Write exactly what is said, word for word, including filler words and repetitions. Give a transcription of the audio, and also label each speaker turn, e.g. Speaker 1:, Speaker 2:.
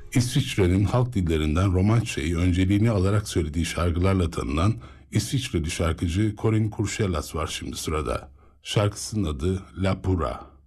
Speaker 1: İsviçre'nin halk dillerinden Romançayı önceliğini alarak söylediği şarkılarla tanınan İsviçreli şarkıcı Corinne Courchelas var şimdi sırada. Şarkısının adı La Pura.